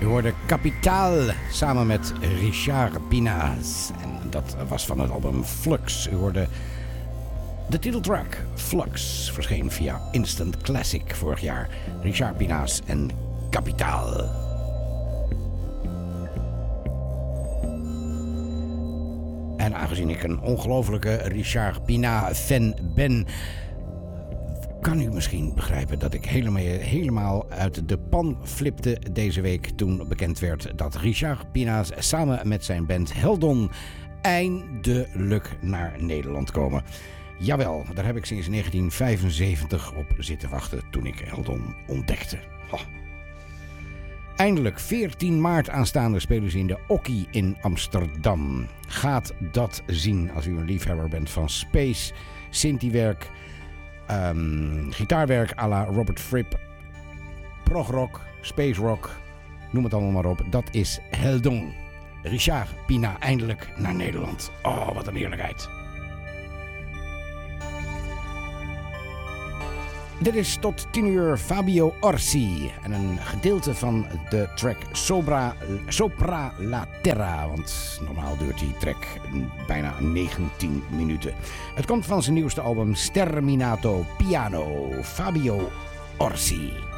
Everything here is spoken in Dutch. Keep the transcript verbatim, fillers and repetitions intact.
U hoorde Capitaal samen met Richard Pinaas. En dat was van het album Flux. U hoorde de titeltrack Flux. Verscheen via Instant Classic vorig jaar. Richard Pinaas en Capitaal. En aangezien ik een ongelofelijke Richard Pina-fan ben, kan u misschien begrijpen dat ik helemaal, helemaal uit de pan flipte deze week toen bekend werd dat Richard Pinaas samen met zijn band Heldon eindelijk naar Nederland komen. Jawel, daar heb ik sinds negentien vijfenzeventig op zitten wachten toen ik Heldon ontdekte. Oh. Eindelijk, veertien maart aanstaande, spelen ze in de Okkie in Amsterdam. Gaat dat zien als u een liefhebber bent van space, synthiewerk, um, gitaarwerk à la Robert Fripp, progrock, space rock, noem het allemaal maar op. Dat is Heldon. Richard Pina eindelijk naar Nederland. Oh, wat een heerlijkheid. Dit is tot tien uur Fabio Orsi en een gedeelte van de track Sopra, Sopra la Terra, want normaal duurt die track bijna negentien minuten. Het komt van zijn nieuwste album Sterminato Piano, Fabio Orsi.